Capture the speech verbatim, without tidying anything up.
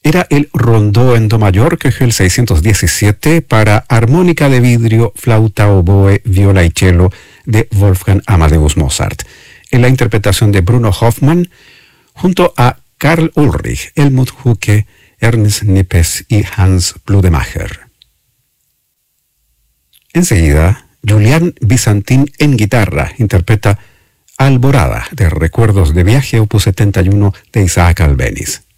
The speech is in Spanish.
era el rondó en do mayor, que es el seiscientos diecisiete, para armónica de vidrio, flauta, oboe, viola y cello de Wolfgang Amadeus Mozart, en la interpretación de Bruno Hoffmann, junto a Karl Ulrich, Helmut Hucke, Ernst Nippes y Hans Bludemacher. Enseguida, Julián Bizantín en guitarra interpreta Alborada, de Recuerdos de Viaje, opus setenta y uno de Isaac Albéniz.